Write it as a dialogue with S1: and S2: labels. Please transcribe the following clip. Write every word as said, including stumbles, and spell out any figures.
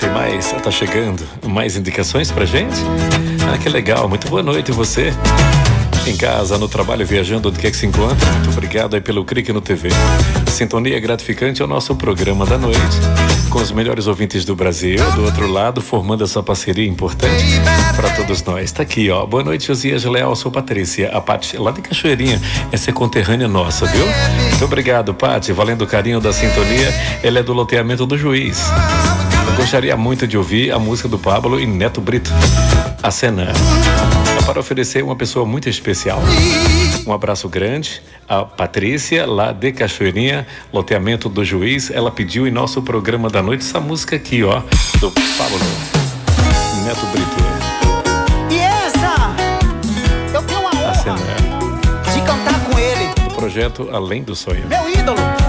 S1: Tem mais? Tá chegando? Mais indicações pra gente? Ah, que legal. Muito boa noite, você. Em casa, no trabalho, viajando, onde quer que se encontre. Muito obrigado aí pelo clique no T V. Sintonia gratificante é o nosso programa da noite, com os melhores ouvintes do Brasil, do outro lado, formando essa parceria importante para todos nós. Tá aqui, ó. Boa noite, Josias Leal, sou Patrícia. A Paty, lá de Cachoeirinha, essa é conterrânea nossa, viu? Muito obrigado, Paty. Valendo o carinho da sintonia, ela é do loteamento do Juiz. Eu gostaria muito de ouvir a música do Pablo e Neto Brito, A Cena. Para oferecer uma pessoa muito especial. Um abraço grande. A Patrícia, lá de Cachoeirinha, loteamento do Juiz, ela pediu em nosso programa da noite essa música aqui, ó, do Pablo Neto Brito.
S2: E essa, eu tenho a honra
S1: A Cena
S2: de cantar com ele,
S1: do projeto Além do Sonho.
S2: meu ídolo.